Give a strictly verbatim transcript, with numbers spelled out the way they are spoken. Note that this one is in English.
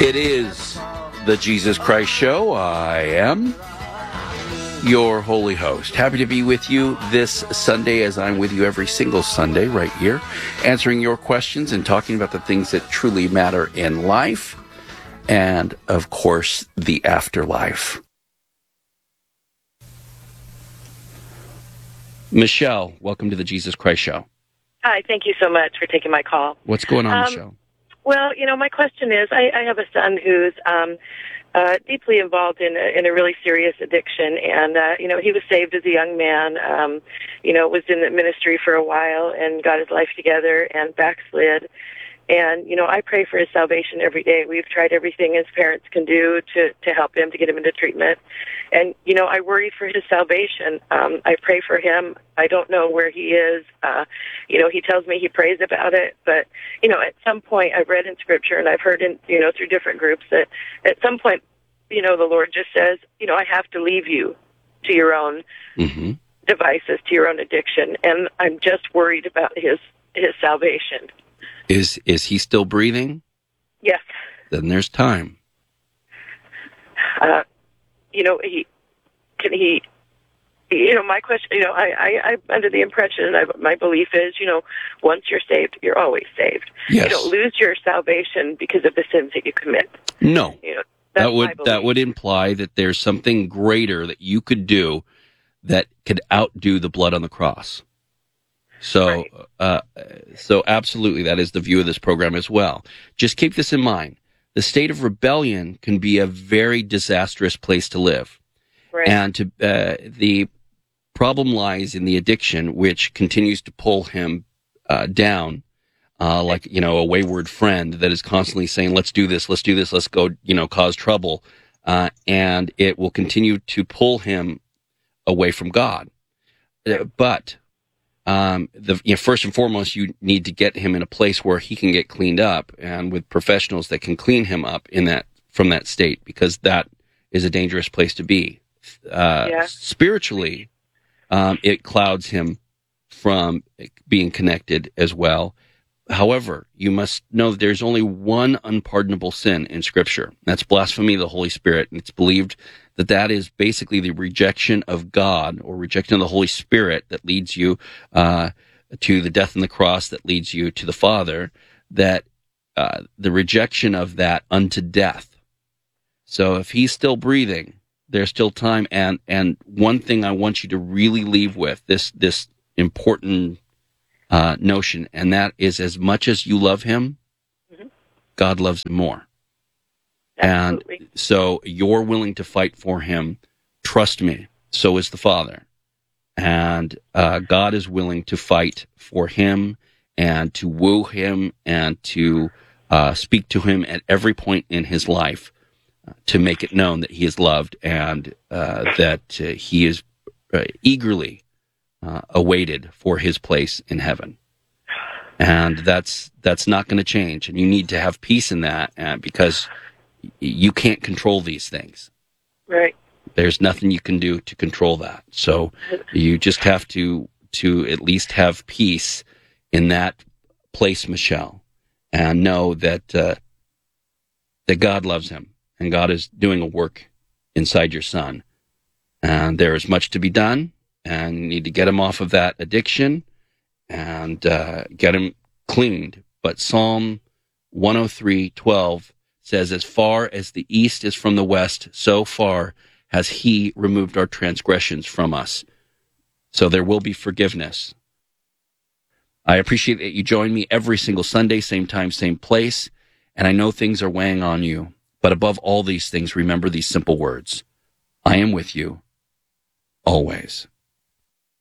It is the Jesus Christ Show. I am your holy host. Happy to be with you this Sunday, as I'm with you every single Sunday right here, answering your questions and talking about the things that truly matter in life and, of course, the afterlife. Michelle, welcome to the Jesus Christ Show. Hi, thank you so much for taking my call. What's going on, um, Michelle? Well, you know, my question is, I, I have a son who's um, uh, deeply involved in a, in a really serious addiction, and, uh, you know, he was saved as a young man, um, you know, was in the ministry for a while and got his life together and backslid. And, you know, I pray for his salvation every day. We've tried everything as parents can do to, to help him, to get him into treatment. And, you know, I worry for his salvation. Um, I pray for him. I don't know where he is. Uh, you know, he tells me he prays about it. But, you know, at some point I've read in Scripture and I've heard in, you know, through different groups that at some point, you know, the Lord just says, you know, I have to leave you to your own mm-hmm. devices, to your own addiction. And I'm just worried about his, his salvation. Is is he still breathing? Yes. Then there's time. Uh, you know, he can he. You know, my question. You know, I, I I'm under the impression, and I, my belief is, you know, once you're saved, you're always saved. Yes. You don't lose your salvation because of the sins that you commit. No. You know, that's that would my belief. That would imply that there's something greater that you could do that could outdo the blood on the cross. So, right. uh, so absolutely, that is the view of this program as well. Just keep this in mind. The state of rebellion can be a very disastrous place to live. Right. And to, uh, the problem lies in the addiction, which continues to pull him uh, down, uh, like, you know, a wayward friend that is constantly saying, let's do this, let's do this, let's go, you know, cause trouble. Uh, and it will continue to pull him away from God. Uh, but... Um, the, you know, first and foremost, you need to get him in a place where he can get cleaned up, and with professionals that can clean him up in that from that state, because that is a dangerous place to be. Uh, yeah. Spiritually, um, it clouds him from being connected as well. However, you must know that there's only one unpardonable sin in Scripture. That's blasphemy of the Holy Spirit, and it's believed that that is basically the rejection of God or rejection of the Holy Spirit that leads you uh, to the death on the cross, that leads you to the Father, that uh, the rejection of that unto death. So if he's still breathing, there's still time. And, and one thing I want you to really leave with, this, this important uh, notion, and that is, as much as you love him, mm-hmm. God loves him more. Absolutely. And so you're willing to fight for him. Trust me, so is the Father. And uh, God is willing to fight for him and to woo him and to uh, speak to him at every point in his life uh, to make it known that he is loved and uh, that uh, he is uh, eagerly uh, awaited for his place in heaven. And that's that's not going to change. And you need to have peace in that uh, because you can't control these things. Right. There's nothing you can do to control that. So you just have to to at least have peace in that place, Michelle, and know that uh, that God loves him and God is doing a work inside your son. And there is much to be done, and you need to get him off of that addiction and uh, get him cleaned. But Psalm one oh three twelve says, as far as the east is from the west, so far has he removed our transgressions from us. So there will be forgiveness. I appreciate that you join me every single Sunday, same time, same place. And I know things are weighing on you. But above all these things, remember these simple words. I am with you, always.